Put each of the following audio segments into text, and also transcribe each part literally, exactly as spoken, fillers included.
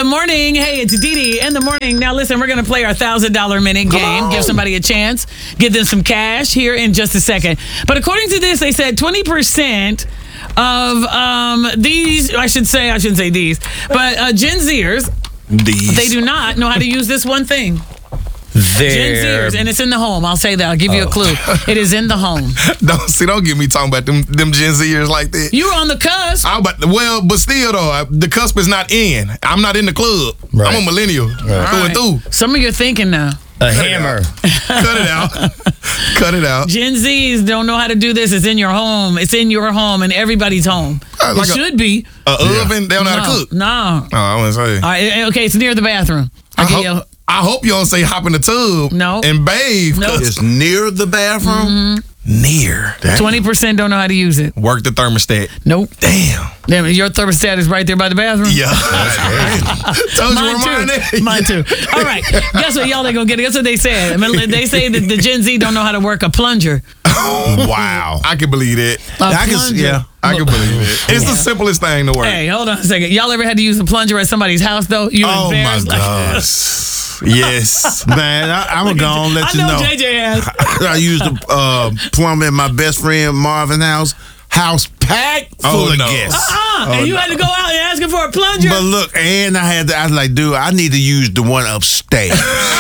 Good morning. Hey, it's Dee Dee in the morning. Now, listen, we're going to play our one thousand dollars minute game. Give somebody a chance. Give them some cash here in just a second. But according to this, they said twenty percent of um, these, I should say, I shouldn't say these, but uh, Gen Zers, these. they do not know how to use this one thing. They're... Gen Zers, and it's in the home. I'll say that. I'll give you a clue. It is in the home. Don't see. Don't get me talking about them them Gen Zers like that. You were on the cusp. I about well, but still though, I, the cusp is not in. I'm not in the club. Right. I'm a millennial Right. through Right. and through. Some of you are thinking now. A hammer. Cut it out. Cut it out. Gen Zs don't know how to do this. It's in your home. It's in your home and everybody's home. Uh, like it a- should be. A oven. They don't know how to No, cook. no. Oh, I want to say. All right, okay, it's near the bathroom. I, Okay, hope, yo. I hope you don't say hop in the tub. No. And bathe. No. 'cause It's near the bathroom. Near. That twenty percent don't know how to use it. work the thermostat. Nope. Damn. Damn, your thermostat is right there by the bathroom. Yeah. Told you Mine remind too. that. Mine too. All right. Guess what? Y'all ain't gonna get it. Guess what they said? I mean, they say that the Gen Z don't know how to work a plunger. Wow. I can believe that. A I can, plunger. yeah. I can believe it. It's the simplest thing to work. Hey, hold on a second. Y'all ever had to use a plunger at somebody's house though? You Oh my embarrassed? Like- gosh. Yes. Man, I, I'm going to let I you know, know. J J has. I used the uh, plumber in my best friend Marvin house. House packed full Oh, of no. guests. Uh-uh. and you had to go out and ask him for a plunger. But look, and I had to, I was like, dude, I need to use the one upstairs.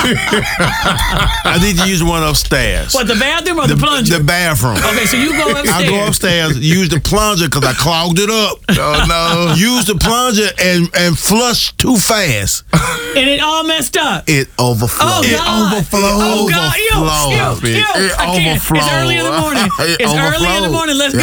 I need to use the one upstairs. What, the bathroom or the, plunger? The bathroom. Okay, so you go upstairs. I go upstairs, use the plunger because I clogged it up. Oh, no. Use the plunger and, and flush too fast. And it all messed up. It overflowed. Oh, it God. overflowed. Oh, God. Yo, yo, yo, It I can't. overflowed. It's early in the morning. It It's early in the overflowed. morning. Let's It